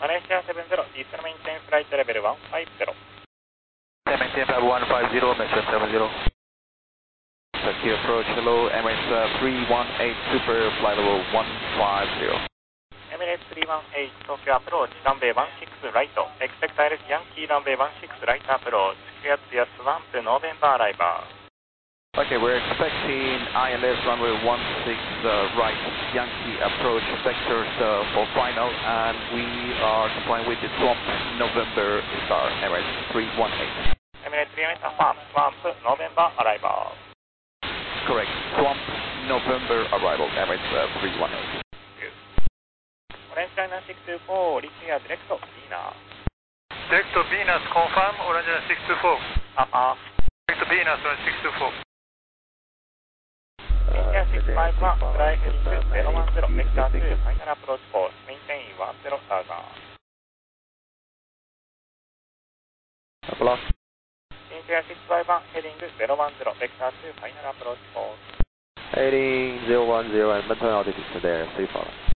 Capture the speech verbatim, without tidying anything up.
Malaysia seven zero, Eastern maintain flight level one five zero. Maintain flight one five zero, Malaysia seven zero. Secure approach, hello, Emirates uh, three one eight, super, flight level one five zero. Emirates three one eight, Tokyo approach, runway one six right, expect I L S Yankee runway one six right approach, clear to your swamp, November arrival. Okay, we're expecting I L S runway one six uh, right, Yankee approach vectors uh, for final, and we are complying with the swamp November star, Emirates three one eight. Emirates three one eight, affirm, swamp November arrival. Correct, swamp November arrival, Emirates uh, three one eight. Orange China six two four, reclear direct to Venus. Direct to Venus, confirm, Orange China six two four. Affirm. Direct to Venus, Orange six two four. India six five one, fly heading zero one zero, vector two, final approach course, maintain one zero thousand. Block. India six five one, heading zero one zero, vector two, final approach course. Heading zero one zero and maintain altitude there, free follow.